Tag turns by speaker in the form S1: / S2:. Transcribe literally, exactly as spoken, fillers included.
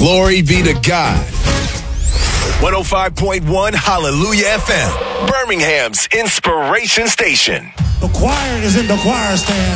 S1: Glory be to God.
S2: one oh five point one Hallelujah F M, Birmingham's inspiration station.
S3: The choir is in the choir stand.